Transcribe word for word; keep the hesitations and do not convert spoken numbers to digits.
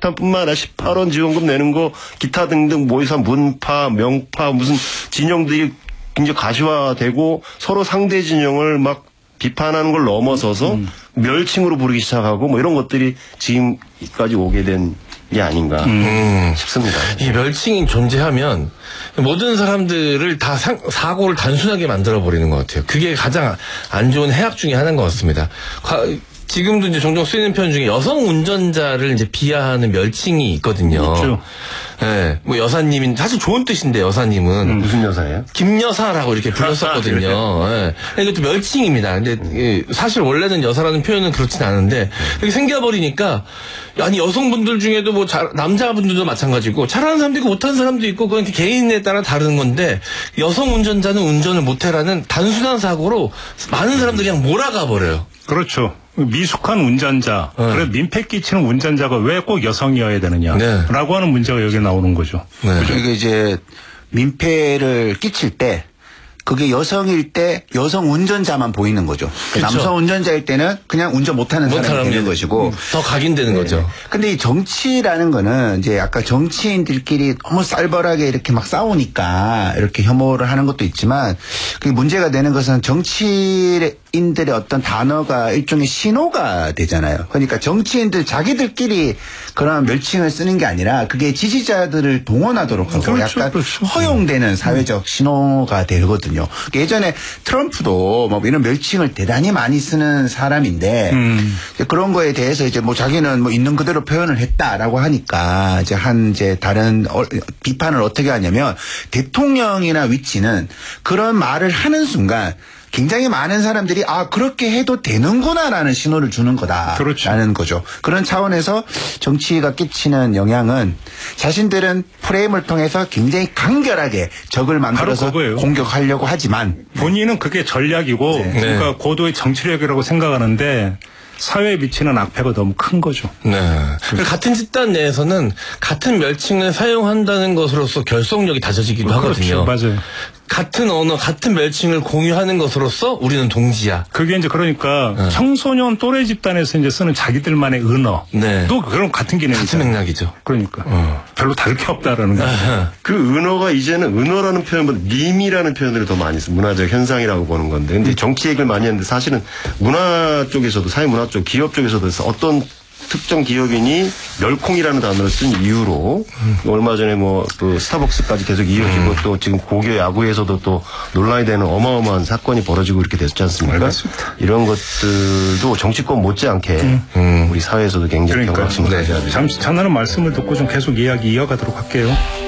핵폭탄뿐만 아니라 십팔 원 지원금 내는 거 기타 등등 모의사 문파 명파 무슨 진영들이 굉장히 가시화되고 서로 상대 진영을 막 비판하는 걸 넘어서서 음. 멸칭으로 부르기 시작하고 뭐 이런 것들이 지금까지 오게 된 게 아닌가 음. 싶습니다. 이 멸칭이 존재하면 모든 사람들을 다 상, 사고를 단순하게 만들어버리는 것 같아요. 그게 가장 안 좋은 해악 중에 하나인 것 같습니다. 과, 지금도 이제 종종 쓰이는 표현 중에 여성 운전자를 이제 비하하는 멸칭이 있거든요. 그렇죠. 예, 네, 뭐 여사님인 사실 좋은 뜻인데 여사님은 음, 무슨 여사예요? 김여사라고 이렇게 불렀었거든요. 예. 네. 이것도 멸칭입니다. 근데 음. 사실 원래는 여사라는 표현은 그렇진 않은데 이렇게 생겨버리니까 아니 여성분들 중에도 뭐 자, 남자분들도 마찬가지고 잘하는 사람도 있고 못하는 사람도 있고 그건 개인에 따라 다른 건데 여성 운전자는 운전을 못해라는 단순한 사고로 많은 사람들이 그냥 몰아가 버려요. 그렇죠. 미숙한 운전자, 네. 그래 민폐 끼치는 운전자가 왜 꼭 여성이어야 되느냐라고 네. 하는 문제가 여기 나오는 거죠. 네. 그죠? 이게 이제 민폐를 끼칠 때 그게 여성일 때 여성 운전자만 보이는 거죠. 그렇죠. 남성 운전자일 때는 그냥 운전 못하는 사람이 사람이 되는 것이고 음, 더 각인되는 네. 거죠. 근데 이 정치라는 거는 이제 아까 정치인들끼리 너무 쌀벌하게 이렇게 막 싸우니까 이렇게 혐오를 하는 것도 있지만 그게 문제가 되는 것은 정치인들의 어떤 단어가 일종의 신호가 되잖아요. 그러니까 정치인들 자기들끼리 그런 멸칭을 쓰는 게 아니라 그게 지지자들을 동원하도록 하고 그렇죠, 약간 그렇죠. 허용되는 사회적 신호가 되거든요. 예전에 트럼프도 뭐 이런 멸칭을 대단히 많이 쓰는 사람인데 음. 그런 거에 대해서 이제 뭐 자기는 뭐 있는 그대로 표현을 했다라고 하니까 이제 한 이제 다른 어, 비판을 어떻게 하냐면 대통령이나 위치는 그런 말을 하는 순간 굉장히 많은 사람들이 아 그렇게 해도 되는구나라는 신호를 주는 거다라는 그렇죠. 거죠. 그런 차원에서 정치가 끼치는 영향은 자신들은 프레임을 통해서 굉장히 간결하게 적을 만들어서 공격하려고 하지만 본인은 그게 전략이고 네. 그러니까 네. 고도의 정치력이라고 생각하는데 사회에 미치는 악폐가 너무 큰 거죠. 네. 같은 집단 내에서는 같은 멸칭을 사용한다는 것으로서 결속력이 다져지기도 그렇죠. 하거든요. 맞아요. 같은 언어, 같은 멸칭을 공유하는 것으로서 우리는 동지야. 그게 이제 그러니까 네. 청소년 또래 집단에서 이제 쓰는 자기들만의 은어. 네. 또 그런 같은 개념이죠. 같은 맥락이죠. 그러니까 어. 별로 다를 게 없다라는 거죠. 그 은어가 이제는 은어라는 표현보다 밈이라는 표현을 더 많이 써. 문화적 현상이라고 보는 건데. 근데 정치 얘기를 많이 하는데 사실은 문화 쪽에서도 사회문화 쪽, 기업 쪽에서도 어떤 특정 기업인이 멸콩이라는 단어를 쓴 이유로 음. 얼마 전에 뭐 그 스타벅스까지 계속 이어지고 음. 또 지금 고교 야구에서도 또 논란이 되는 어마어마한 사건이 벌어지고 이렇게 됐지 않습니까? 알겠습니다. 이런 것들도 정치권 못지않게 음. 음. 우리 사회에서도 굉장히 그러니까 경각심을 가져야 돼요. 잠시 전하는 말씀을 듣고 좀 계속 이야기 이어가도록 할게요.